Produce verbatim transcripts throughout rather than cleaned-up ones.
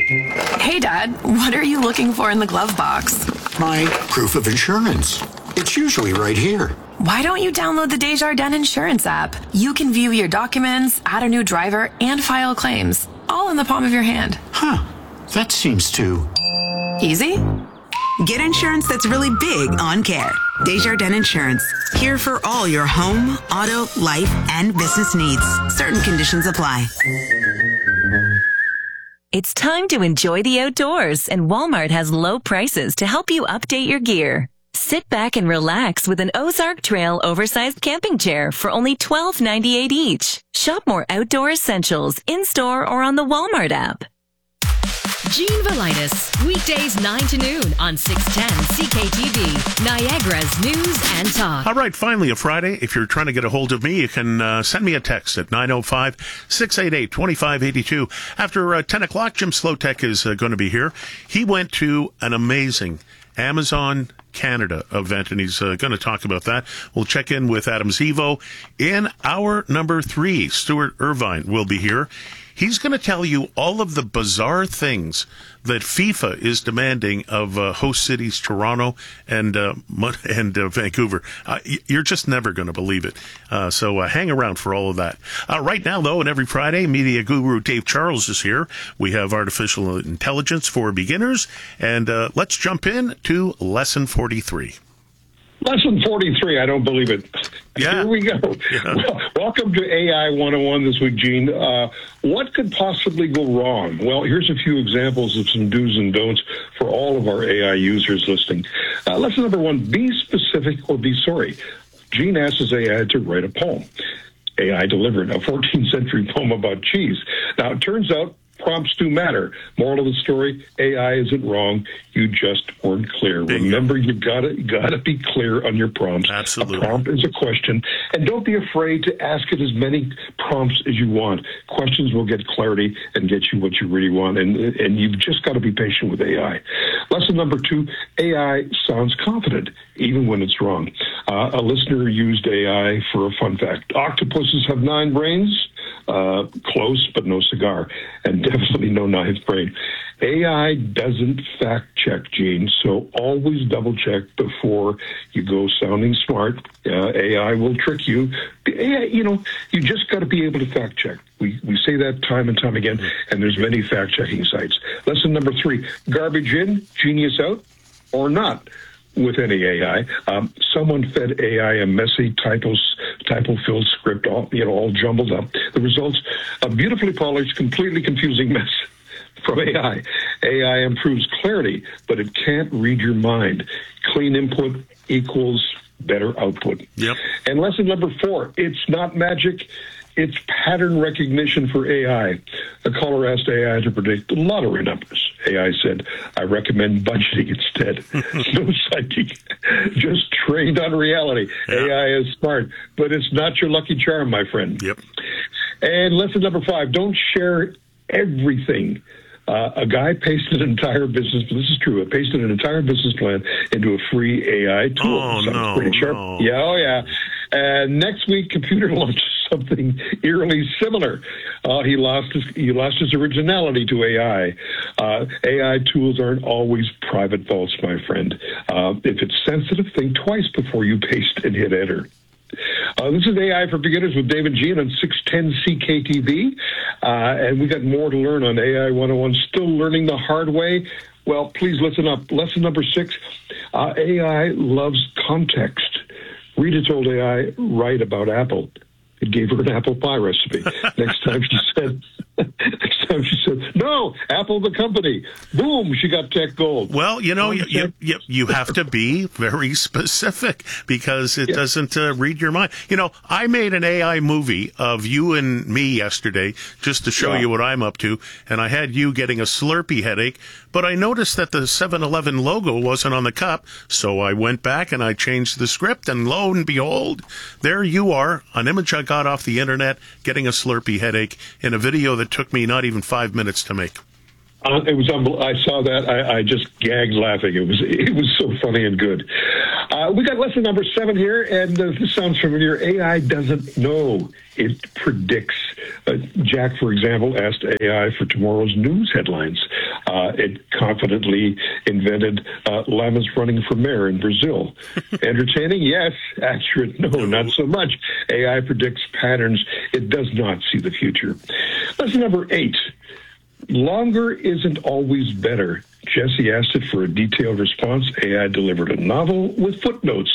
Hey, Dad, what are you looking for in the glove box? My proof of insurance. It's usually right here. Why don't you download the Desjardins Insurance app? You can view your documents, add a new driver, and file claims, all in the palm of your hand. Huh. That seems too... easy? Get insurance that's really big on care. Desjardins Insurance. Here for all your home, auto, life, and business needs. Certain conditions apply. It's time to enjoy the outdoors, and Walmart has low prices to help you update your gear. Sit back and relax with an Ozark Trail oversized camping chair for only twelve ninety-eight each. Shop more outdoor essentials in-store or on the Walmart app. Gene Velitis, weekdays nine to noon on six ten C K T V, Niagara's News and Talk. All right, finally a Friday. If you're trying to get a hold of me, you can uh, send me a text at nine oh five, six eight eight, two five eight two. After uh, ten o'clock, Jim Slotek is uh, going to be here. He went to an amazing Amazon Canada event, and he's uh, going to talk about that. We'll check in with Adam Zivo. In hour number three, Stuart Irvine will be here. He's going to tell you all of the bizarre things that FIFA is demanding of uh, host cities Toronto and uh, and uh, Vancouver. Uh, you're just never going to believe it. Uh, so uh, hang around for all of that. Uh, right now, though, and every Friday, media guru Dave Charles is here. We have artificial intelligence for beginners, and uh, let's jump in to lesson forty-three. Lesson forty-three, I don't believe it. Yeah. Here we go. Yeah. Well, welcome to A I one oh one this week, Gene. Uh, what could possibly go wrong? Well, here's a few examples of some do's and don'ts for all of our A I users listening. Uh, lesson number one, be specific or be sorry. Gene asks his A I to write a poem. A I delivered a fourteenth century poem about cheese. Now, it turns out prompts do matter. Moral of the story, A I isn't wrong. You just weren't clear. Bingo. Remember, you gotta you gotta be clear on your prompts. Absolutely. A prompt is a question, and don't be afraid to ask it as many prompts as you want. Questions will get clarity and get you what you really want, and and you've just got to be patient with A I. Lesson number two, A I sounds confident, even when it's wrong. Uh, a listener used A I for a fun fact. Octopuses have nine brains. Uh, close, but no cigar, and definitely no ninth brain. A I doesn't fact check, Gene, so always double check before you go sounding smart. Uh, A I will trick you. A I, you know, you just got to be able to fact check. We we say that time and time again, and there's many fact checking sites. Lesson number three: garbage in, genius out, or not. With any A I, um, someone fed A I a messy typos, typo-filled script, all you know, all jumbled up. The results: a beautifully polished, completely confusing mess from A I. A I improves clarity, but it can't read your mind. Clean input equals better output. Yep. And lesson number four: it's not magic. It's pattern recognition for A I. A caller asked A I to predict the lottery numbers. A I said, I recommend budgeting instead. No psychic, just trained on reality. Yeah. A I is smart, but it's not your lucky charm, my friend. Yep. And lesson number five, don't share everything. Uh, a guy pasted an entire business, this is true, pasted an entire business plan into a free A I tool. Oh, Sounds no, pretty sharp. no. Yeah, oh, yeah. And next week, computer launches something eerily similar. Uh, he lost his he lost his originality to A I. Uh, A I tools aren't always private vaults, my friend. Uh, if it's sensitive, think twice before you paste and hit enter. Uh, this is A I for Beginners with David Jean on six ten C K T V. Uh, and we got more to learn on A I one oh one. Still learning the hard way? Well, please listen up. Lesson number six, uh, A I loves context. Rita told A I, write about Apple. It gave her an apple pie recipe. Next time she said, next time she said, no, Apple the company. Boom, she got tech gold. Well, you know, you, you, you, you have to be very specific because it yeah. doesn't uh, read your mind. You know, I made an A I movie of you and me yesterday just to show yeah. you what I'm up to, and I had you getting a Slurpee headache, but I noticed that the seven eleven logo wasn't on the cup, so I went back and I changed the script, and lo and behold, there you are, an image I got off the internet, getting a Slurpee headache in a video that took me not even five minutes to make. Uh, it was unbel- I saw that. I, I just gagged laughing. It was it was so funny and good. Uh, Uh, we got lesson number seven here, and uh, this sounds familiar. A I doesn't know. It predicts. Uh, Jack, for example, asked A I for tomorrow's news headlines. Uh, it confidently invented uh, llamas running for mayor in Brazil. Entertaining? Yes. Accurate? No, not so much. A I predicts patterns. It does not see the future. Lesson number eight. Longer isn't always better. Jesse asked it for a detailed response. A I delivered a novel with footnotes.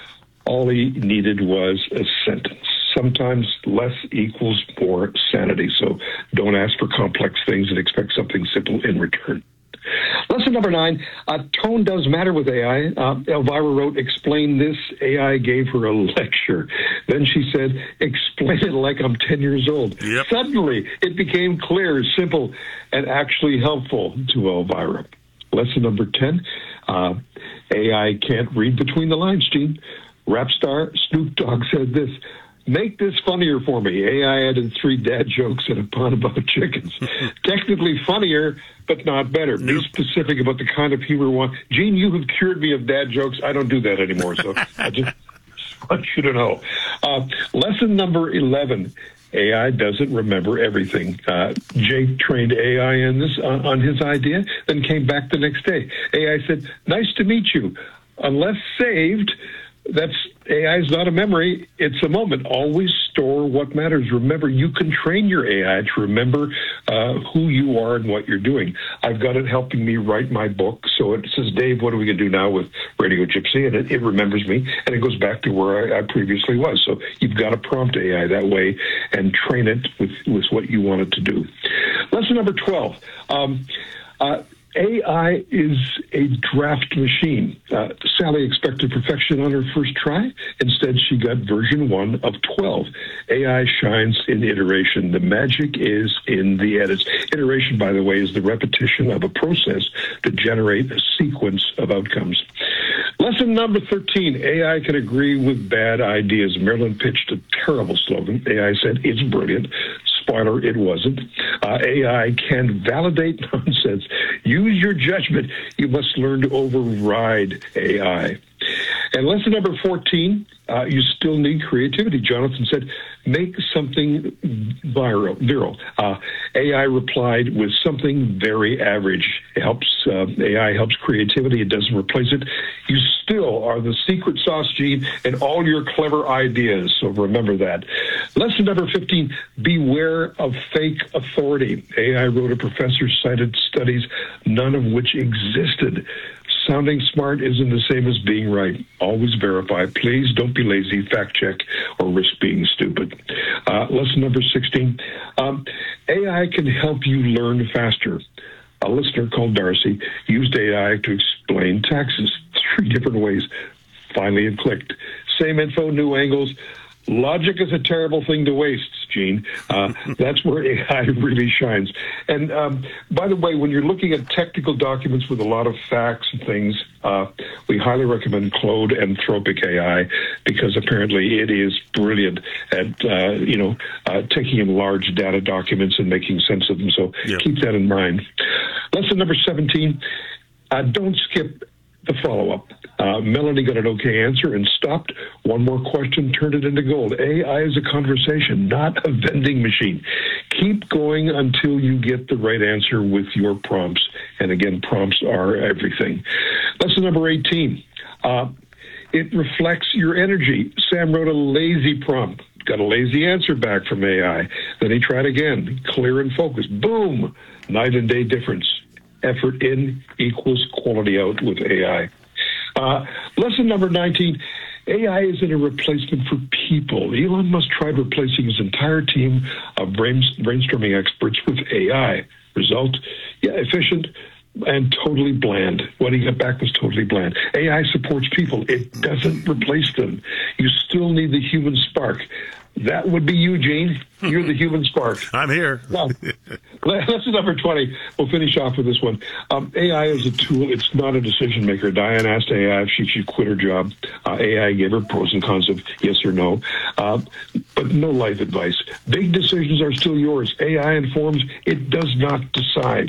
All he needed was a sentence. Sometimes less equals more sanity. So don't ask for complex things and expect something simple in return. Lesson number nine, uh, tone does matter with A I. Uh, Elvira wrote, explain this. A I gave her a lecture. Then she said, explain it like I'm ten years old. Yep. Suddenly, it became clear, simple, and actually helpful to Elvira. Lesson number ten, uh, A I can't read between the lines, Gene. Rap star Snoop Dogg said this, make this funnier for me. A I added three dad jokes and a pun about chickens. Technically funnier, but not better. Nope. Be specific about the kind of humor we want. Gene, you have cured me of dad jokes. I don't do that anymore, so I just want you to know. Uh, lesson number eleven. A I doesn't remember everything. Uh, Jake trained A I in this, uh, on his idea, then came back the next day. A I said, nice to meet you. Unless saved, that's A I is not a memory. It's a moment. Always store what matters. Remember, you can train your A I to remember uh, who you are and what you're doing. I've got it helping me write my book. So it says, Dave, what are we going to do now with Radio Gypsy? And it, it remembers me, and it goes back to where I, I previously was. So you've got to prompt A I that way and train it with, with what you want it to do. Lesson number twelve. Um, uh, A I is a draft machine. Uh, Sally expected perfection on her first try. Instead, she got version one of twelve. A I shines in iteration. The magic is in the edits. Iteration, by the way, is the repetition of a process to generate a sequence of outcomes. Lesson number thirteen, A I can agree with bad ideas. Marilyn pitched a terrible slogan. A I said, it's brilliant. Spoiler, it wasn't. Uh, A I can validate nonsense. Use your judgment. You must learn to override A I. And lesson number fourteen, uh, you still need creativity. Jonathan said, make something viral. viral. Uh, A I replied with something very average. It helps. Uh, A I helps creativity. It doesn't replace it. You still are the secret sauce, Gene, and all your clever ideas. So remember that. Lesson number fifteen, beware of fake authority. A I wrote a professor cited studies, none of which existed. Sounding smart isn't the same as being right. Always verify. Please don't be lazy, fact check, or risk being stupid. Uh, lesson number sixteen, um, A I can help you learn faster. A listener called Darcy used A I to explain taxes three different ways. Finally, it clicked. Same info, new angles. Logic is a terrible thing to waste, Gene. Uh, that's where A I really shines. And um, by the way, when you're looking at technical documents with a lot of facts and things, uh, we highly recommend Claude Anthropic A I because apparently it is brilliant at, uh, you know, uh, taking in large data documents and making sense of them. So yep. Keep that in mind. Lesson number seventeen, uh, don't skip the follow-up. Uh, Melanie got an okay answer and stopped. One more question, turned it into gold. A I is a conversation, not a vending machine. Keep going until you get the right answer with your prompts. And again, prompts are everything. Lesson number eighteen. Uh, it reflects your energy. Sam wrote a lazy prompt. Got a lazy answer back from A I. Then he tried again. Clear and focused. Boom! Night and day difference. Effort in equals quality out with A I. Uh, lesson number nineteen, A I isn't a replacement for people. Elon Musk tried replacing his entire team of brain, brainstorming experts with A I. Result, yeah, efficient and totally bland. What he got back was totally bland. A I supports people. It doesn't replace them. You still need the human spark. That would be you, Gene. You're the human spark. I'm here. Well, lesson number twenty. We'll finish off with this one. Um, A I is a tool. It's not a decision maker. Diane asked A I if she should quit her job. Uh, A I gave her pros and cons of yes or no, uh, but no life advice. Big decisions are still yours. A I informs. It does not decide.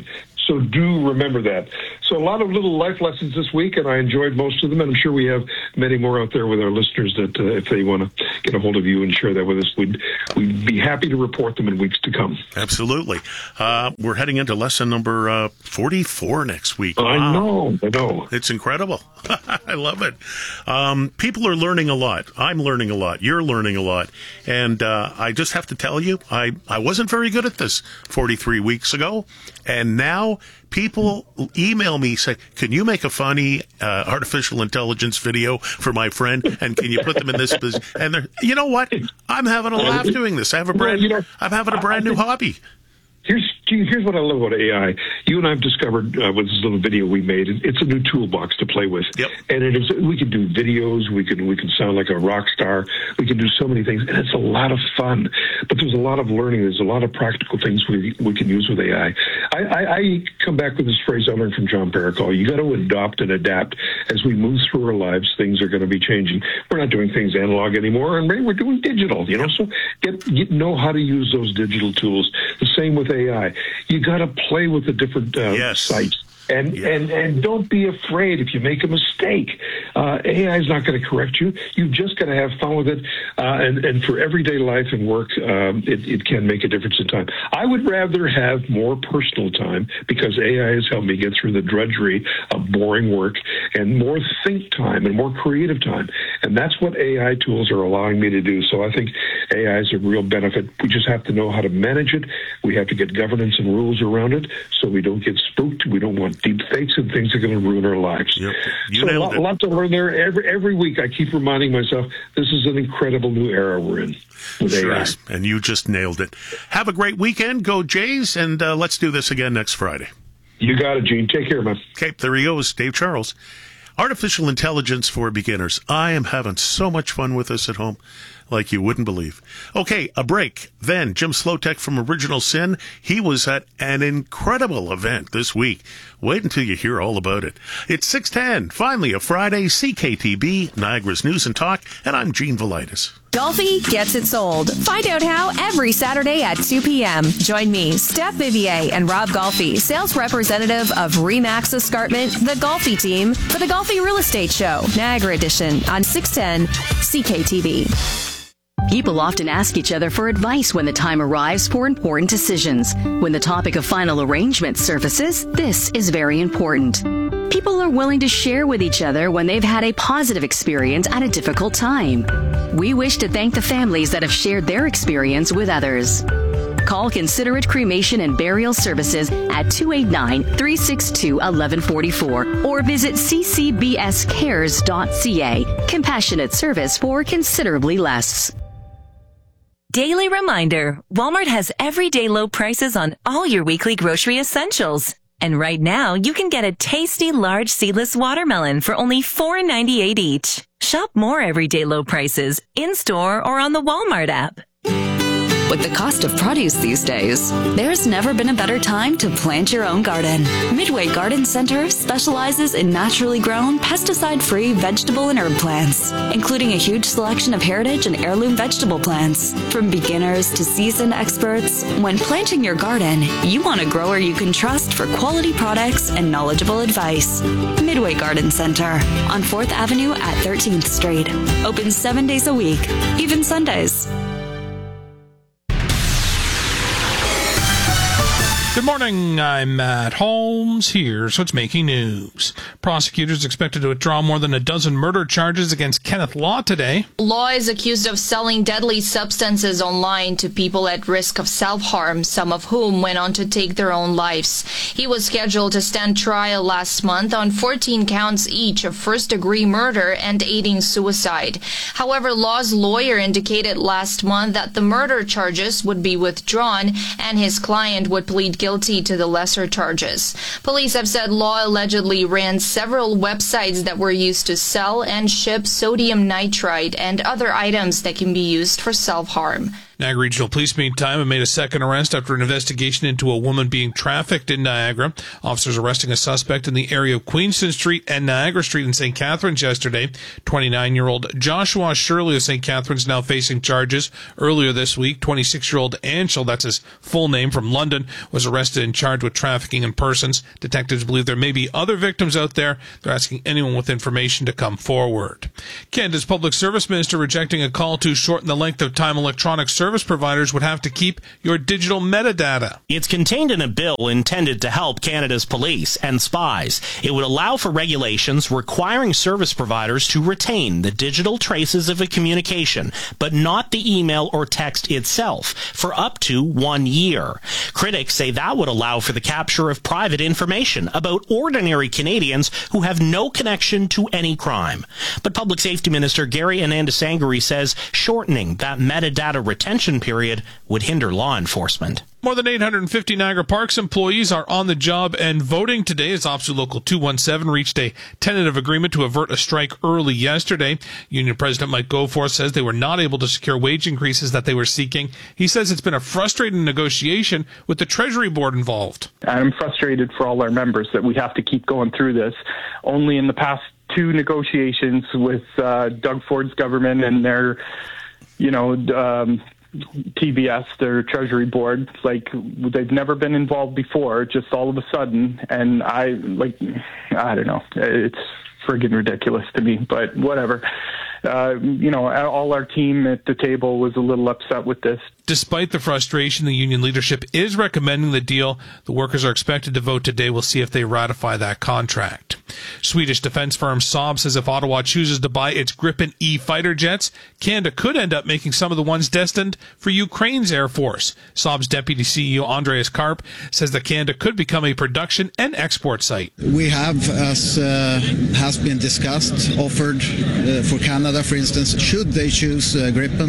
So do remember that. So a lot of little life lessons this week, and I enjoyed most of them, and I'm sure we have many more out there with our listeners that uh, if they want to get a hold of you and share that with us, we'd, we'd be happy to report them in weeks to come. Absolutely. Uh, we're heading into lesson number uh, forty-four next week. Wow. I know, I know. It's incredible. I love it. Um, people are learning a lot. I'm learning a lot. You're learning a lot. And uh, I just have to tell you, I, I wasn't very good at this forty-three weeks ago. And now people email me, say, can you make a funny uh, artificial intelligence video for my friend? And can you put them in this position? And they're, you know what? I'm having a laugh doing this. I have a brand, well, you know, I'm having a brand new hobby. Here's here's what I love about A I. You and I have discovered uh, with this little video we made. It's a new toolbox to play with, yep. and it is. We can do videos. We can we can sound like a rock star. We can do so many things, and it's a lot of fun. But there's a lot of learning. There's a lot of practical things we we can use with A I. I, I, I come back with this phrase I learned from John Pericol. You got to adopt and adapt as we move through our lives. Things are going to be changing. We're not doing things analog anymore, and we're doing digital. You know, so get, get know how to use those digital tools. The same with A I. You got to play with the different uh, yes. sites. And, yeah. and and don't be afraid if you make a mistake. Uh, A I is not going to correct you. You've just got to have fun with it. Uh, and, and for everyday life and work, um, it, it can make a difference in time. I would rather have more personal time because A I has helped me get through the drudgery of boring work and more think time and more creative time. And that's what A I tools are allowing me to do. So I think A I is a real benefit. We just have to know how to manage it. We have to get governance and rules around it so we don't get spooked. We don't want deep fakes and things that are going to ruin our lives. Yep. You so a nailed lot, it. lot to learn there. Every every week I keep reminding myself this is an incredible new era we're in with sure A I. Is. And you just nailed it. Have a great weekend. Go Jays, and uh, let's do this again next Friday. You got it, Gene. Take care, man. Okay, there he goes, Dave Charles. Artificial intelligence for beginners. I am having so much fun with this at home, like you wouldn't believe. Okay, a break. Then Jim Slotek from Original Sin. He was at an incredible event this week. Wait until you hear all about it. It's six ten. Finally, a Friday. C K T B, Niagara's News and Talk, and I'm Gene Velitis. Golfi gets it sold. Find out how every Saturday at two p.m. Join me, Steph Vivier, and Rob Golfi, sales representative of Remax Escarpment, the Golfi team, for the Golfi Real Estate Show, Niagara Edition, on six ten C K T V. People often ask each other for advice when the time arrives for important decisions. When the topic of final arrangement surfaces, this is very important. People are willing to share with each other when they've had a positive experience at a difficult time. We wish to thank the families that have shared their experience with others. Call Considerate Cremation and Burial Services at two eight nine, three six two, one one four four or visit c c b s cares dot c a. Compassionate service for considerably less. Daily reminder, Walmart has everyday low prices on all your weekly grocery essentials. And right now, you can get a tasty large seedless watermelon for only four ninety-eight each. Shop more everyday low prices in-store or on the Walmart app. With the cost of produce these days, there's never been a better time to plant your own garden. Midway Garden Center specializes in naturally grown, pesticide-free vegetable and herb plants, including a huge selection of heritage and heirloom vegetable plants. From beginners to seasoned experts, when planting your garden, you want a grower you can trust for quality products and knowledgeable advice. Midway Garden Center on fourth Avenue at thirteenth Street. Open seven days a week, even Sundays. Good morning, I'm Matt Holmes. Here's what's making news. Prosecutors expected to withdraw more than a dozen murder charges against Kenneth Law today. Law is accused of selling deadly substances online to people at risk of self-harm, some of whom went on to take their own lives. He was scheduled to stand trial last month on fourteen counts each of first-degree murder and aiding suicide. However, Law's lawyer indicated last month that the murder charges would be withdrawn and his client would plead guilty guilty to the lesser charges. Police have said Law allegedly ran several websites that were used to sell and ship sodium nitrite and other items that can be used for self-harm. Niagara Regional Police, meantime, have made a second arrest after an investigation into a woman being trafficked in Niagara. Officers arresting a suspect in the area of Queenston Street and Niagara Street in Saint Catharines yesterday. twenty-nine-year-old Joshua Shirley of Saint Catharines now facing charges. Earlier this week, twenty-six-year-old Anshel, that's his full name, from London, was arrested and charged with trafficking in persons. Detectives believe there may be other victims out there. They're asking anyone with information to come forward. Canada's Public Service Minister rejecting a call to shorten the length of time electronic service Service providers would have to keep your digital metadata. It's contained in a bill intended to help Canada's police and spies. It would allow for regulations requiring service providers to retain the digital traces of a communication, but not the email or text itself, for up to one year. Critics say that would allow for the capture of private information about ordinary Canadians who have no connection to any crime. But Public Safety Minister Gary Anandasangari says shortening that metadata retention period would hinder law enforcement. More than eight hundred fifty Niagara Parks employees are on the job and voting today as OPSEU Local two one seven reached a tentative agreement to avert a strike early yesterday. Union President Mike Goforth says they were not able to secure wage increases that they were seeking. He says it's been a frustrating negotiation with the Treasury Board involved. I'm frustrated for all our members that we have to keep going through this. Only in the past two negotiations with uh, Doug Ford's government and their, you know, um, T B S, their Treasury Board, like, they've never been involved before, just all of a sudden. And I, like, I don't know. It's friggin' ridiculous to me, but whatever. Uh, you know, all our team at the table was a little upset with this. Despite the frustration, the union leadership is recommending the deal. The workers are expected to vote today. We'll see if they ratify that contract. Swedish defense firm Saab says if Ottawa chooses to buy its Gripen E fighter jets, Canada could end up making some of the ones destined for Ukraine's Air Force. Saab's deputy C E O Andreas Karp says that Canada could become a production and export site. We have, as uh, has been discussed, offered uh, for Canada, for instance, should they choose uh, Gripen,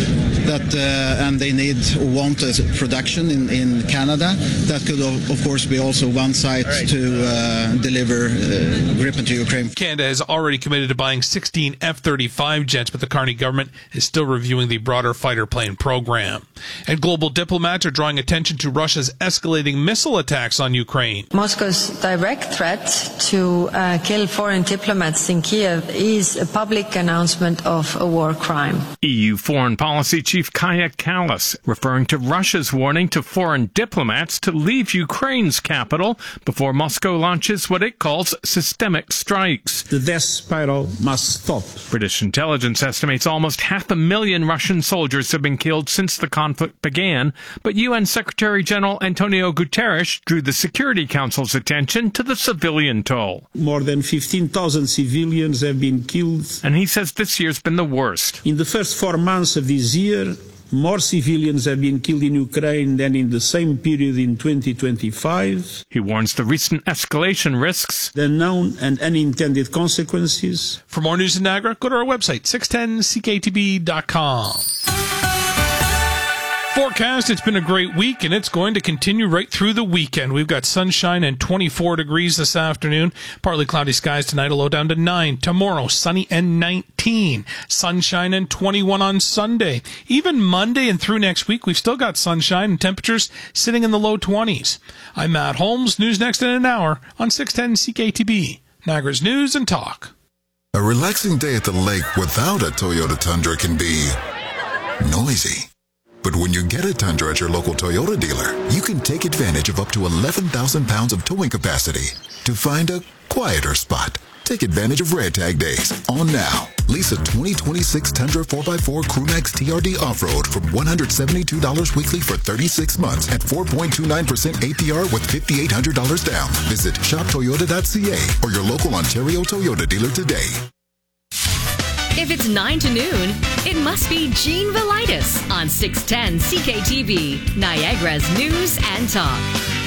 that uh, and they need or want a production in, in Canada, that could of, of course be also one site right. to uh, deliver uh, Gripen to Ukraine. Canada has already committed to buying sixteen F thirty-five jets, but the Carney government is still reviewing the broader fighter plane program. And global diplomats are drawing attention to Russia's escalating missile attacks on Ukraine. Moscow's direct threat to uh, kill foreign diplomats in Kiev is a public announcement of a war crime. E U Foreign Policy Chief Kaja Kallas referring to Russia's warning to foreign diplomats to leave Ukraine's capital before Moscow launches what it calls systemic strikes. The death spiral must stop. British intelligence estimates almost half a million Russian soldiers have been killed since the conflict began, but U N Secretary General Antonio Guterres drew the Security Council's attention to the civilian toll. More than fifteen thousand civilians have been killed. And he says this year's been the worst. In the first four months of this year, more civilians have been killed in Ukraine than in the same period in twenty twenty-five. He warns the recent escalation risks, the known and unintended consequences. For more news in Niagara, go to our website, six ten C K T B dot com. Forecast, it's been a great week, and it's going to continue right through the weekend. We've got sunshine and twenty-four degrees this afternoon. Partly cloudy skies tonight, a low down to nine. Tomorrow, sunny and nineteen. Sunshine and twenty-one on Sunday. Even Monday and through next week, we've still got sunshine and temperatures sitting in the low twenties. I'm Matt Holmes. News next in an hour on six ten C K T B, Niagara's News and Talk. A relaxing day at the lake without a Toyota Tundra can be noisy. But when you get a Tundra at your local Toyota dealer, you can take advantage of up to eleven thousand pounds of towing capacity to find a quieter spot. Take advantage of Red Tag Days on now. Lease a twenty twenty-six Tundra four by four Crewmax T R D Off-Road from one hundred seventy-two dollars weekly for thirty-six months at four point two nine percent A P R with five thousand eight hundred dollars down. Visit shop toyota dot c a or your local Ontario Toyota dealer today. If it's nine to noon, it must be Gene Velitis on six ten C K T V, Niagara's News and Talk.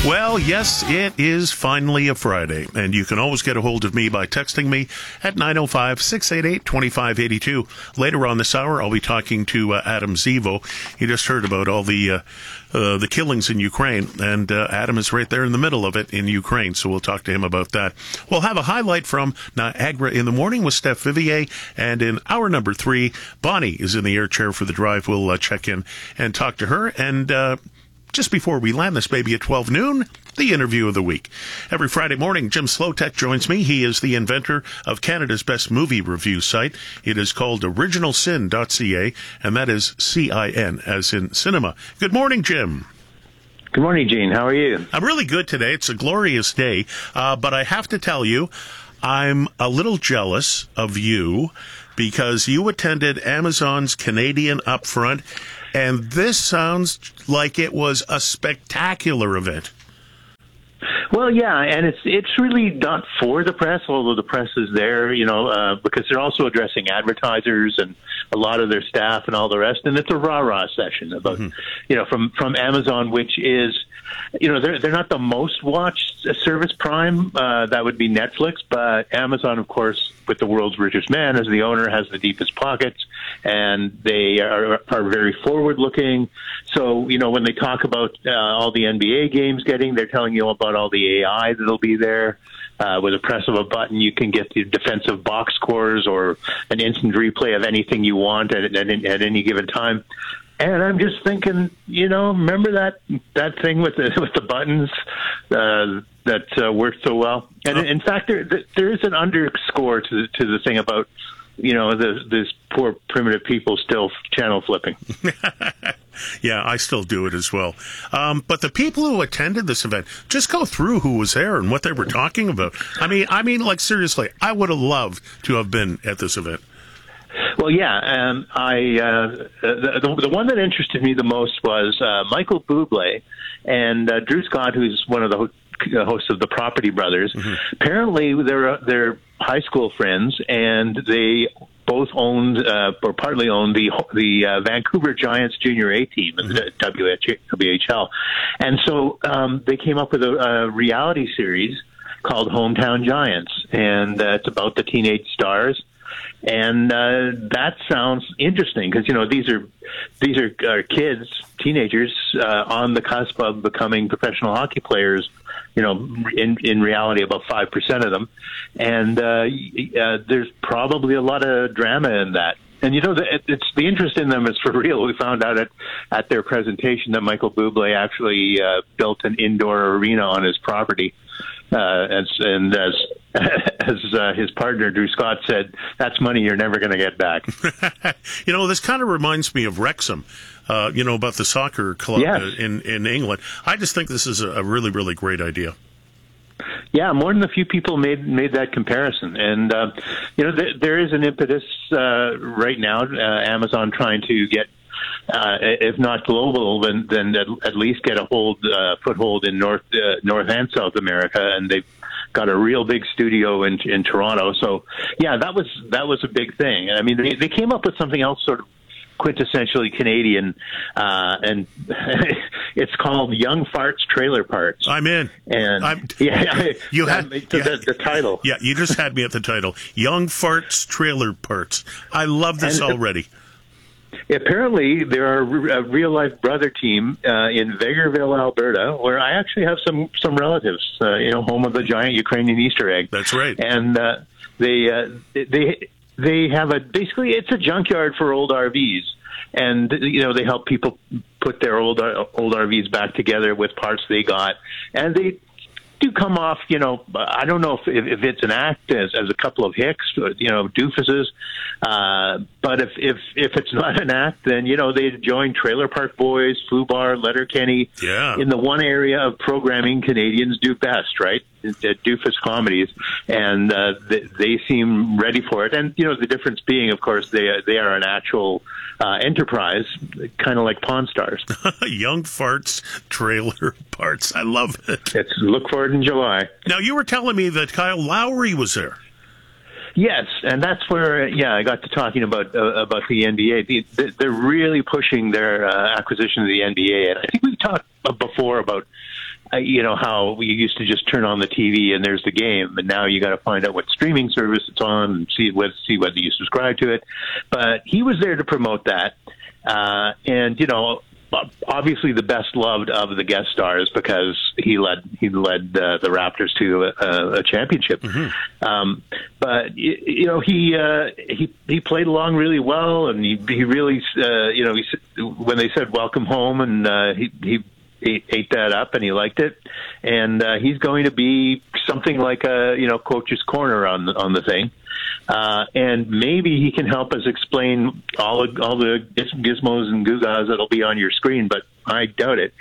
Well, yes, it is finally a Friday, and you can always get a hold of me by texting me at nine oh five, six eight eight, two five eight two. Later on this hour, I'll be talking to uh, Adam Zivo. You just heard about all the uh, uh, the killings in Ukraine, and uh, Adam is right there in the middle of it in Ukraine, so we'll talk to him about that. We'll have a highlight from Niagara in the morning with Steph Vivier, and in hour number three, Bonnie is in the air chair for the drive. We'll uh, check in and talk to her, and uh, just before we land this baby at twelve noon, the interview of the week. Every Friday morning, Jim Slowtek joins me. He is the inventor of Canada's best movie review site. It is called original sin dot c a, and that is C I N, as in cinema. Good morning, Jim. Good morning, Gene. How are you? I'm really good today. It's a glorious day, uh, but I have to tell you, I'm a little jealous of you because you attended Amazon's Canadian Upfront, and this sounds like it was a spectacular event. Well, yeah, and it's it's really not for the press, although the press is there, you know, uh, because they're also addressing advertisers and a lot of their staff and all the rest. And it's a rah-rah session about, mm-hmm. you know, from, from Amazon, which is, you know, they're they're not the most watched service, Prime. Uh, that would be Netflix, but Amazon, of course, with the world's richest man as the owner, has the deepest pockets, and they are are very forward-looking. So, you know, when they talk about uh, all the N B A games getting, they're telling you about all the A I that'll be there. Uh, with a press of a button, you can get the defensive box scores or an instant replay of anything you want at, at, at any given time. And I'm just thinking, you know, remember that that thing with the with the buttons uh, that uh, worked so well? And in fact, there there is an underscore to the, to the thing about, you know, the, this poor primitive people still channel flipping. Yeah, I still do it as well. Um, but the people who attended this event, just go through who was there and what they were talking about. I mean, I mean, like seriously, I would have loved to have been at this event. Well, yeah, um, I uh, the, the one that interested me the most was uh, Michael Bublé and uh, Drew Scott, who's one of the ho- hosts of the Property Brothers. Mm-hmm. Apparently, they're they're high school friends, and they both owned uh, or partly owned the the uh, Vancouver Giants Junior A team in the W H L, and so um, they came up with a, a reality series called Hometown Giants, and uh, it's about the teenage stars. And uh, that sounds interesting because, you know, these are these are, are kids, teenagers uh, on the cusp of becoming professional hockey players. You know, in in reality, about five percent of them, and uh, uh, there's probably a lot of drama in that. And you know, the, it's the interest in them is for real. We found out at at their presentation that Michael Bublé actually uh, built an indoor arena on his property. Uh, as, and as as uh, his partner Drew Scott said, that's money you're never going to get back. You know, this kind of reminds me of Wrexham. Uh, you know, about the soccer club yes. in in England. I just think this is a really, really great idea. Yeah, more than a few people made made that comparison, and uh, you know, th- there is an impetus uh, right now. Uh, Amazon trying to get. Uh, if not global, then then at, at least get a hold uh, foothold in North uh, North and South America, and they've got a real big studio in in Toronto. So yeah, that was that was a big thing. I mean, they they came up with something else sort of quintessentially Canadian, uh, and it's called Young Farts Trailer Parts. I'm in. And I'm, yeah, you had the, the, the title. Yeah, you just had me at the title. Young Farts Trailer Parts. I love this and, already. Apparently, there are a real-life brother team uh, in Vegreville, Alberta, where I actually have some some relatives. Uh, you know, home of the giant Ukrainian Easter egg. That's right. And uh, they uh, they they have a basically it's a junkyard for old R Vs, and you know they help people put their old old R Vs back together with parts they got, and they do come off, you know, I don't know if, if it's an act as, as a couple of hicks, you know, doofuses, uh, but if, if if it's not an act, then, you know, they join Trailer Park Boys, Fubar, Letterkenny, yeah. in the one area of programming Canadians do best, right? Doofus comedies, and uh, they, they seem ready for it. And, you know, the difference being, of course, they, they are an actual uh, enterprise, kind of like Pawn Stars. Young Farts Trailer Parts. I love it. It's look for it in July. Now, you were telling me that Kyle Lowry was there. Yes, and that's where, yeah, I got to talking about uh, about the N B A. The, they're really pushing their uh, acquisition of the N B A, and I think we've talked before about uh, you know, how we used to just turn on the T V and there's the game, and now you got to find out what streaming service it's on and see whether, see whether you subscribe to it. But he was there to promote that. Uh, and, you know, obviously the best loved of the guest stars because he led he led uh, the Raptors to a, a championship. Mm-hmm. Um, but you know he uh, he he played along really well, and he he really uh, you know he, when they said welcome home, and uh, he he. He ate that up and he liked it, and uh, he's going to be something like a you know coach's corner on the, on the thing, uh, and maybe he can help us explain all the, all the gizmos and gugas that'll be on your screen, but I doubt it.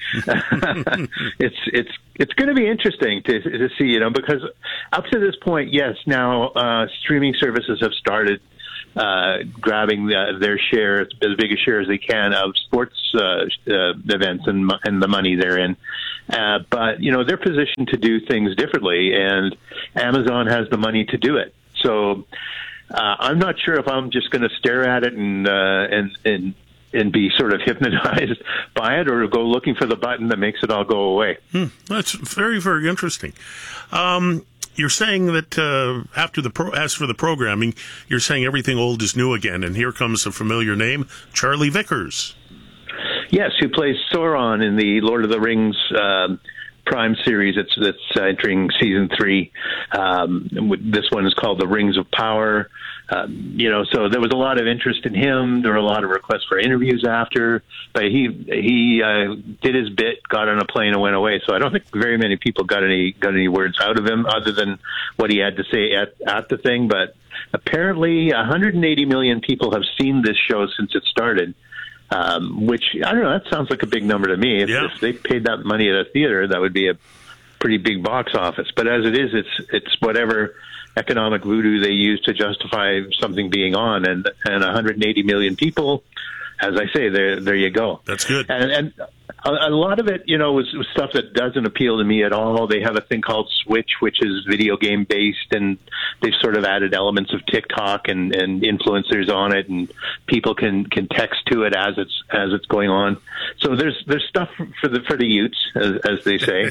it's it's it's going to be interesting to to see, you know, because up to this point, yes, now uh, streaming services have started Uh, grabbing uh, their share, as big a share as they can, of sports uh, uh, events and, and the money they're in. Uh, but, you know, they're positioned to do things differently, and Amazon has the money to do it. So uh, I'm not sure if I'm just going to stare at it and, uh, and, and, and be sort of hypnotized by it, or go looking for the button that makes it all go away. Hmm, that's very, very interesting. Um, You're saying that uh, after the pro- as for the programming, you're saying everything old is new again, and here comes a familiar name, Charlie Vickers. Yes, who plays Sauron in the Lord of the Rings um, Prime series that's, that's uh, entering season three. Um, this one is called The Rings of Power. Um, you know, so there was a lot of interest in him. There were a lot of requests for interviews after, but he he uh, did his bit, got on a plane, and went away. So I don't think very many people got any got any words out of him other than what he had to say at at the thing. But apparently, one hundred eighty million people have seen this show since it started. Um, which I don't know. That sounds like a big number to me. If, yeah. if they paid that money at a theater, that would be a pretty big box office. But as it is, it's it's whatever economic voodoo they use to justify something being on, and and one hundred eighty million people, as I say, there there you go. That's good. And, and a, a lot of it, you know, was, was stuff that doesn't appeal to me at all. They have a thing called Switch, which is video game based, and they've sort of added elements of TikTok and, and influencers on it, and people can, can text to it as it's as it's going on. So there's there's stuff for the for the youths, as, as they say.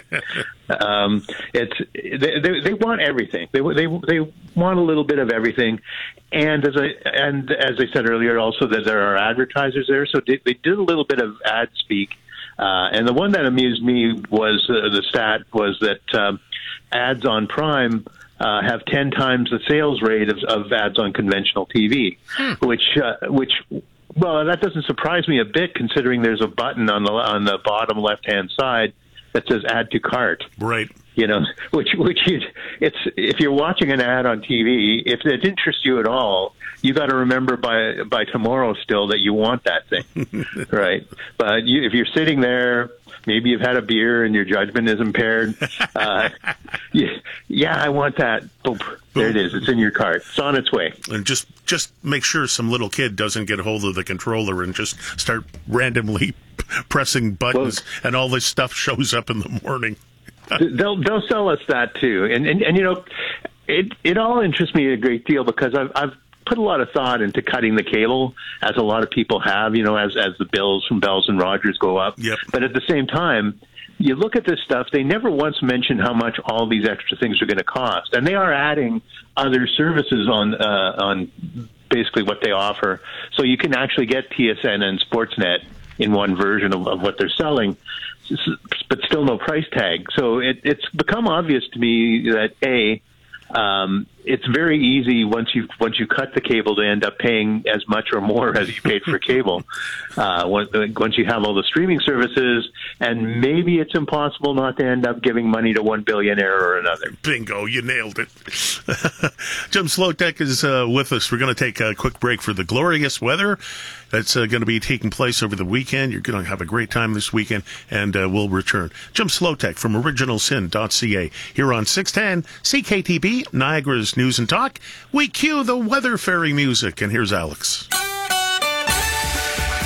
um, it's they, they they want everything. They they they want a little bit of everything, and as I and as I said earlier, also that there are advertisers there. So they, they did a little bit of ad speak. Uh, and the one that amused me was uh, the stat was that um, ads on Prime uh, have ten times the sales rate of, of ads on conventional T V, hmm. which uh, which well, that doesn't surprise me a bit, considering there's a button on the on the bottom left hand side that says "Add to Cart." Right. You know, which which you, it's if you're watching an ad on T V, if it interests you at all, you got to remember by by tomorrow still that you want that thing, right? But you, if you're sitting there, maybe you've had a beer and your judgment is impaired. Uh, yeah, yeah, I want that. Boom, there it is. It's in your cart. It's on its way. And just just make sure some little kid doesn't get a hold of the controller and just start randomly pressing buttons, well, and all this stuff shows up in the morning. they'll they'll sell us that too, and and, and you know, it it all interests me a great deal because I've I've put a lot of thought into cutting the cable, as a lot of people have, you know, as as the bills from Bells and Rogers go up. Yep. But at the same time, you look at this stuff, they never once mention how much all these extra things are going to cost, and they are adding other services on uh, on basically what they offer, so you can actually get T S N and Sportsnet in one version of, of what they're selling, but still no price tag. So it, it's become obvious to me that A, um, it's very easy once you once you cut the cable to end up paying as much or more as you paid for cable. Uh, once, once you have all the streaming services, and maybe it's impossible not to end up giving money to one billionaire or another. Bingo, you nailed it. Jim Slotek is uh, with us. We're going to take a quick break for the glorious weather that's uh, going to be taking place over the weekend. You're going to have a great time this weekend, and uh, we'll return. Jim Slotek from original sin dot c a here on six ten C K T B, Niagara's News and Talk. We cue the weather fairy music, and here's Alex.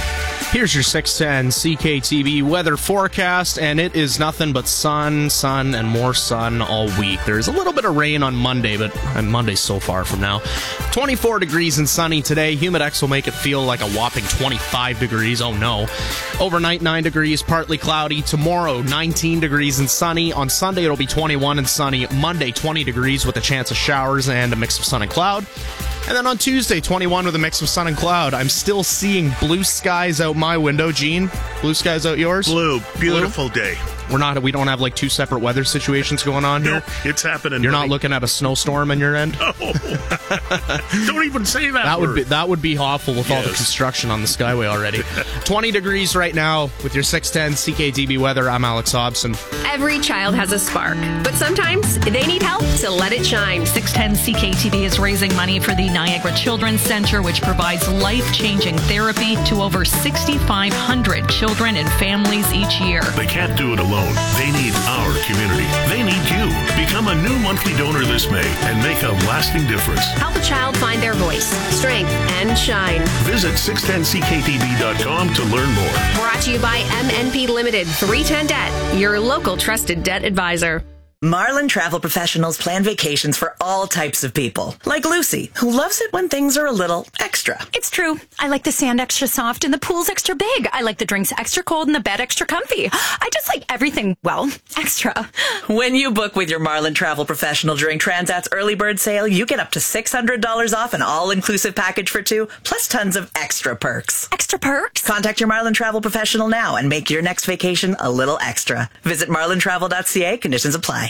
Here's your six ten C K T V weather forecast, and it is nothing but sun, sun, and more sun all week. There's a little bit of rain on Monday, but and Monday's so far from now. twenty-four degrees and sunny today. Humidex will make it feel like a whopping twenty-five degrees. Oh no. Overnight, nine degrees, partly cloudy. Tomorrow, nineteen degrees and sunny. On Sunday, it'll be twenty-one and sunny. Monday, twenty degrees with a chance of showers and a mix of sun and cloud. And then on Tuesday, twenty-one with a mix of sun and cloud. I'm still seeing blue skies out my window. Gene, blue skies out yours? Blue. Beautiful Blue? day. We're not. We don't have like two separate weather situations going on here. No, it's happening. You're buddy. not looking at a snowstorm in your end. No. Don't even say that. That word. would be that would be awful with all the Yes. construction on the Skyway already. twenty degrees right now with your six ten C K T V weather. I'm Alex Hobson. Every child has a spark, but sometimes they need help to let it shine. six ten C K T V is raising money for the Niagara Children's Center, which provides life-changing therapy to over sixty-five hundred children and families each year. They can't do it alone. They need our community. They need you. Become a new monthly donor this May and make a lasting difference. Help a child find their voice, strength, and shine. Visit six ten C K T V dot com to learn more. Brought to you by M N P Limited, three ten Debt, your local trusted debt advisor. Marlin Travel Professionals plan vacations for all types of people, like Lucy, who loves it when things are a little extra. It's true. I like the sand extra soft and the pool's extra big. I like the drinks extra cold and the bed extra comfy. I just like everything, well, extra. When you book with your Marlin Travel Professional during Transat's early bird sale, you get up to six hundred dollars off an all-inclusive package for two, plus tons of extra perks. Extra perks? Contact your Marlin Travel Professional now and make your next vacation a little extra. Visit marlin travel dot c a. Conditions apply.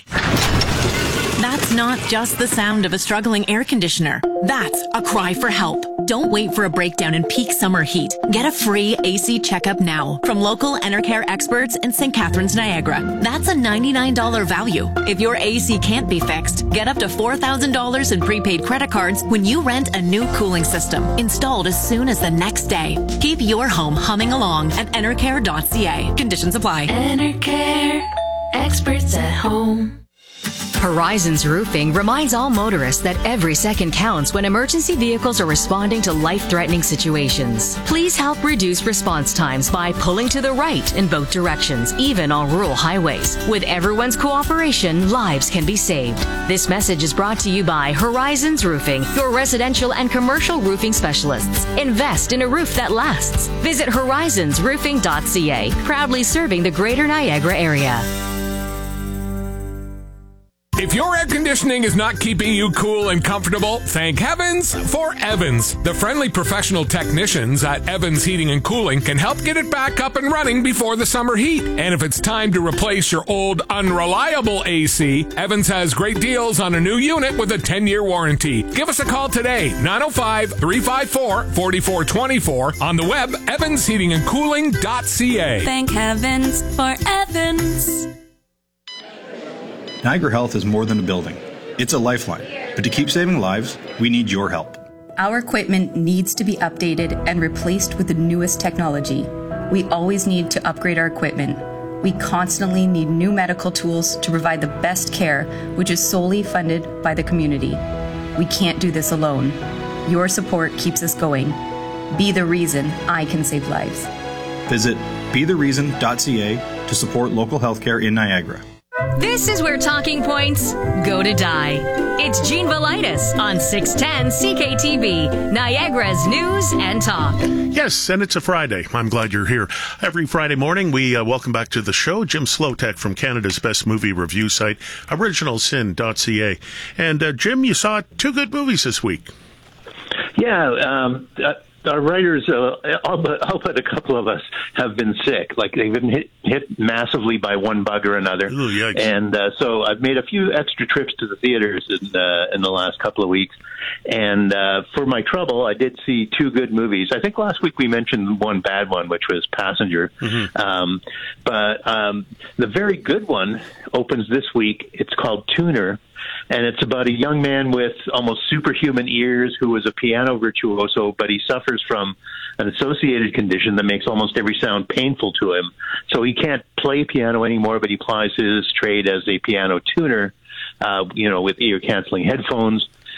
That's not just the sound of a struggling air conditioner. That's a cry for help. Don't wait for a breakdown in peak summer heat. Get a free A C checkup now from local Enercare experts in Saint Catharines, Niagara. That's a ninety-nine dollars value. If your A C can't be fixed, get up to four thousand dollars in prepaid credit cards when you rent a new cooling system, installed as soon as the next day. Keep your home humming along at enercare dot c a. Conditions apply. Enercare, experts at home. Horizons Roofing reminds all motorists that every second counts when emergency vehicles are responding to life-threatening situations. Please help reduce response times by pulling to the right in both directions, even on rural highways. With everyone's cooperation, lives can be saved. This message is brought to you by Horizons Roofing, your residential and commercial roofing specialists. Invest in a roof that lasts. Visit horizons roofing dot c a, proudly serving the greater Niagara area. If your air conditioning is not keeping you cool and comfortable, thank heavens for Evans. The friendly professional technicians at Evans Heating and Cooling can help get it back up and running before the summer heat. And if it's time to replace your old unreliable A C, Evans has great deals on a new unit with a ten-year warranty. Give us a call today, nine oh five, three five four, four four two four, on the web, evans heating and cooling dot c a. Thank heavens for Evans. Niagara Health is more than a building. It's a lifeline. But to keep saving lives, we need your help. Our equipment needs to be updated and replaced with the newest technology. We always need to upgrade our equipment. We constantly need new medical tools to provide the best care, which is solely funded by the community. We can't do this alone. Your support keeps us going. Be the reason I can save lives. Visit be the reason dot c a to support local healthcare in Niagara. This is where talking points go to die. It's Gene Velitis on six ten C K T V, Niagara's news and talk. Yes, and it's a Friday. I'm glad you're here. Every Friday morning, we uh, welcome back to the show Jim Slotek from Canada's best movie review site, original sin dot c a. And uh, Jim, you saw two good movies this week. Yeah, um, uh, our writers, uh, all, but, all but a couple of us, have been sick. Like, they've been hit, hit massively by one bug or another. Ooh, and uh, so I've made a few extra trips to the theaters in, uh, in the last couple of weeks. And uh, for my trouble, I did see two good movies. I think last week we mentioned one bad one, which was Passenger. Mm-hmm. Um, but um, the very good one opens this week. It's called Tuner. And it's about a young man with almost superhuman ears who is a piano virtuoso, but he suffers from an associated condition that makes almost every sound painful to him. So he can't play piano anymore, but he plies his trade as a piano tuner, uh, you know, with ear-canceling headphones.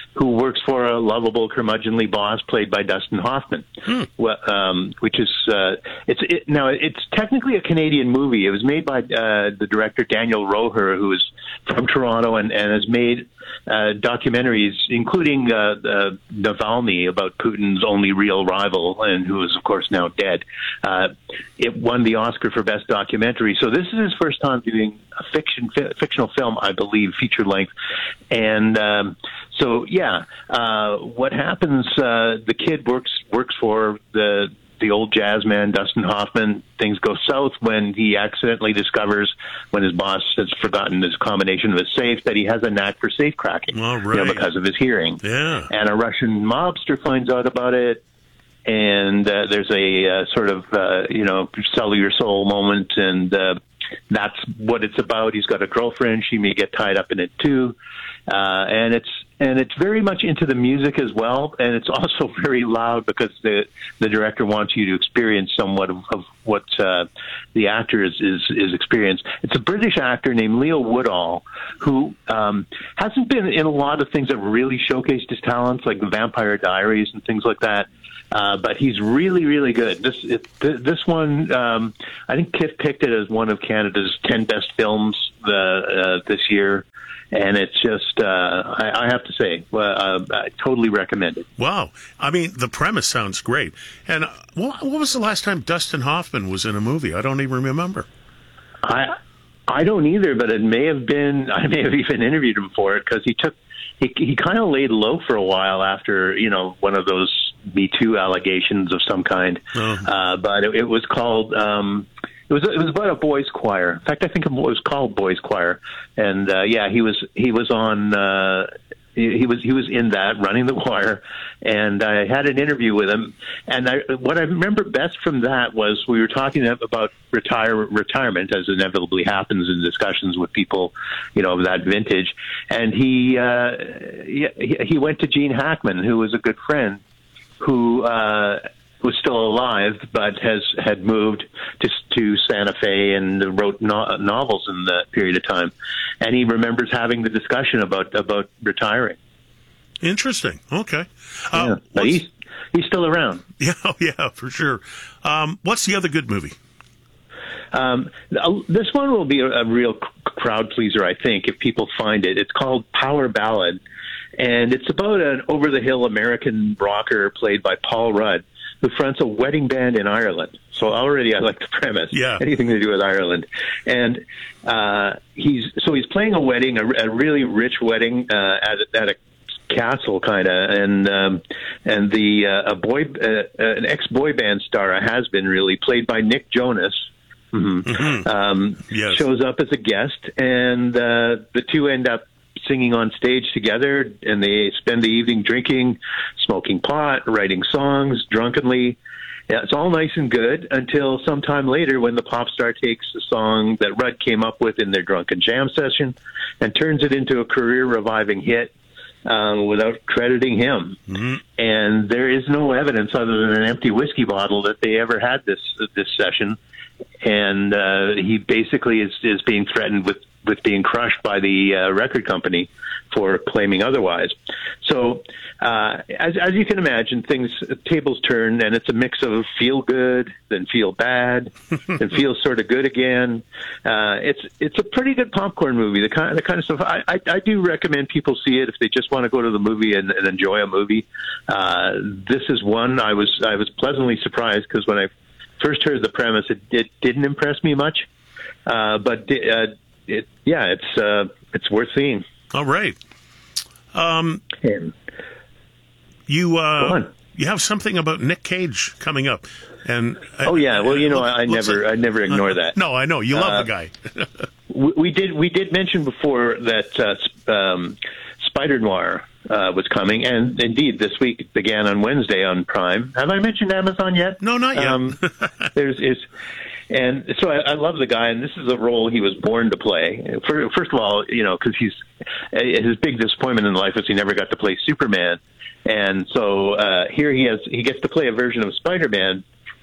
who works for a lovable, curmudgeonly boss played by Dustin Hoffman. Hmm. Well, um, which is uh, it's it, now it's technically a Canadian movie. It was made by uh, the director Daniel Roher, who is from Toronto and, and has made uh, documentaries, including uh, uh, Navalny, about Putin's only real rival, and who is of course now dead. Uh, it won the Oscar for Best Documentary. So this is his first time doing a fiction fi- fictional film, I believe, feature length, and um, so yeah, uh, what happens? Uh, the kid works works for the the old jazz man Dustin Hoffman. Things go south when he accidentally discovers, when his boss has forgotten his combination of his safe, that he has a knack for safe cracking, All right. you know, because of his hearing. Yeah. And a Russian mobster finds out about it. And uh, there's a uh, sort of, uh, you know, sell your soul moment, and uh, that's what it's about. He's got a girlfriend. She may get tied up in it, too. Uh, and it's and it's very much into the music as well, and it's also very loud because the the director wants you to experience somewhat of, of what uh, the actor is, is is experienced. It's a British actor named Leo Woodall who um, hasn't been in a lot of things that really showcased his talents, like the Vampire Diaries and things like that. Uh, but he's really, really good. This it, th- this one, um, I think K I F picked it as one of Canada's ten best films uh, uh, this year. And it's just, uh, I, I have to say, uh, I totally recommend it. Wow. I mean, the premise sounds great. And uh, what, what was the last time Dustin Hoffman was in a movie? I don't even remember. I I don't either, but it may have been, I may have even interviewed him for it, because he took, he, he kind of laid low for a while after, you know, one of those Me Too allegations of some kind. Oh. Uh, but it, it was called... Um, It was it was about a boys' choir. In fact, I think it was called Boys' Choir. And uh, yeah, he was he was on uh, he, he was he was in that, running the choir. And I had an interview with him. And I, what I remember best from that was we were talking about retire retirement, as inevitably happens in discussions with people, you know, of that vintage. And he uh, he, he went to Gene Hackman, who was a good friend, who. Uh, was still alive, but has had moved to to Santa Fe and wrote no, novels in that period of time. And he remembers having the discussion about about retiring. Interesting. Okay. Yeah, Uh, but he's he's still around. Yeah, yeah, for sure. Um, what's the other good movie? Um, this one will be a, a real crowd pleaser, I think, if people find it. It's called Power Ballad, and it's about an over-the-hill American rocker played by Paul Rudd, who fronts a wedding band in Ireland. So already I like the premise. Yeah. Anything to do with Ireland. And uh, he's so he's playing a wedding, a, a really rich wedding uh, at, at a castle, kind of. And um, and the uh, a boy, uh, an ex-boy band star, a has-been really, played by Nick Jonas, mm-hmm. Mm-hmm. Um, yes. shows up as a guest. And uh, the two end up singing on stage together, and they spend the evening drinking, smoking pot, writing songs drunkenly. Yeah, it's all nice and good until sometime later when the pop star takes a song that Rudd came up with in their drunken jam session and turns it into a career-reviving hit um, without crediting him. Mm-hmm. And there is no evidence other than an empty whiskey bottle that they ever had this this session. And uh, he basically is, is being threatened with with being crushed by the uh, record company for claiming otherwise. So, uh, as, as you can imagine, things tables turn, and it's a mix of feel good, then feel bad, then feel sort of good again. Uh, it's it's a pretty good popcorn movie. The kind the kind of stuff I, I, I do recommend people see it if they just want to go to the movie and, and enjoy a movie. Uh, this is one I was I was pleasantly surprised, because when I first heard the premise, it, it didn't impress me much, uh, but. Uh, It, yeah, it's uh, it's worth seeing. All right. Um, and, you uh, you have something about Nick Cage coming up, and oh yeah, well you know I, I never it? I never ignore that. No, I know you love uh, the guy. we, we did we did mention before that uh, um, Spider Noir uh, was coming, and indeed this week it began on Wednesday on Prime. Have I mentioned Amazon yet? No, not yet. Um, there's is. And so I, I love the guy, and this is a role he was born to play. For, first of all, you know, because he's his big disappointment in life is he never got to play Superman, and so uh, here he has he gets to play a version of Spider-Man,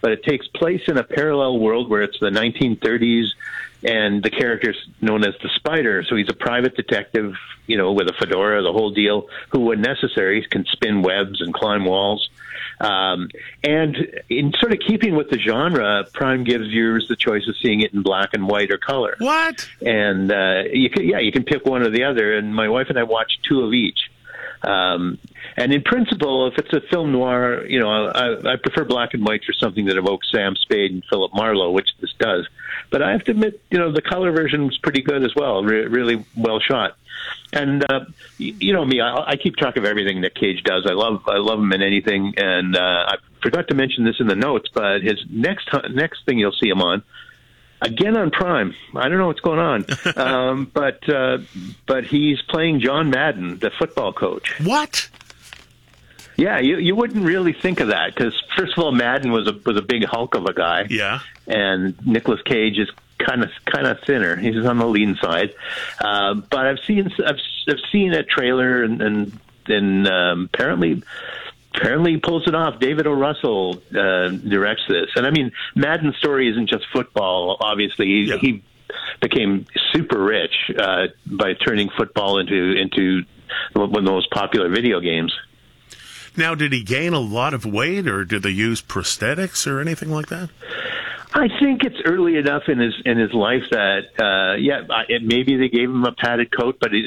but it takes place in a parallel world where it's the nineteen thirties, and the character's known as the Spider. So he's a private detective, you know, with a fedora, the whole deal, who, when necessary, can spin webs and climb walls. Um, and in sort of keeping with the genre, Prime gives viewers the choice of seeing it in black and white or color. What? And uh, you can, yeah, you can pick one or the other. And my wife and I watched two of each. Um, and in principle, if it's a film noir, you know, I, I prefer black and white for something that evokes Sam Spade and Philip Marlowe, which this does. But I have to admit, you know, the color version was pretty good as well, re- really well shot. And uh, you, you know me, I, I keep track of everything Nick Cage does. I love, I love him in anything. And uh, I forgot to mention this in the notes, but his next next thing you'll see him on, again on Prime. I don't know what's going on, um, but uh, but he's playing John Madden, the football coach. What? Yeah, you you wouldn't really think of that because first of all, Madden was a was a big hulk of a guy. Yeah, and Nicolas Cage is kind of kind of thinner. He's on the lean side. Uh, but I've seen I've I've seen a trailer and and, and um, apparently. Apparently he pulls it off. David O. Russell uh, directs this. And, I mean, Madden's story isn't just football, obviously. He, yeah. he became super rich uh, by turning football into into one of the most popular video games. Now, did he gain a lot of weight, or did they use prosthetics or anything like that? I think it's early enough in his in his life that, uh, yeah, it, maybe they gave him a padded coat, but it,